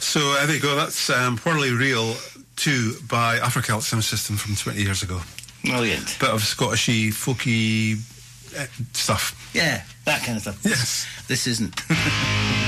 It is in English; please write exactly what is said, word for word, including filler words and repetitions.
So uh, there you go. That's um, Whirly Reel two by Africult Sound System from twenty years ago. Brilliant. Bit of Scottishy, folky uh, stuff. Yeah, that kind of stuff. Yes. This isn't.